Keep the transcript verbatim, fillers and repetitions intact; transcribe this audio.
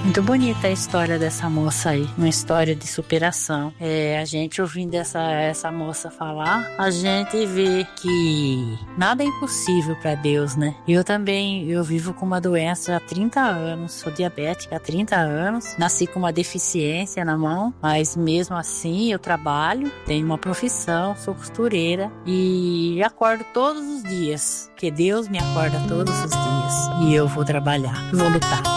Muito bonita a história dessa moça aí, uma história de superação. É, a gente ouvindo essa, essa moça falar, a gente vê que nada é impossível para Deus, né? Eu também, eu vivo com uma doença há trinta anos, sou diabética há trinta anos, nasci com uma deficiência na mão, mas mesmo assim eu trabalho, tenho uma profissão, sou costureira e acordo todos os dias, porque Deus me acorda todos os dias e eu vou trabalhar, vou lutar.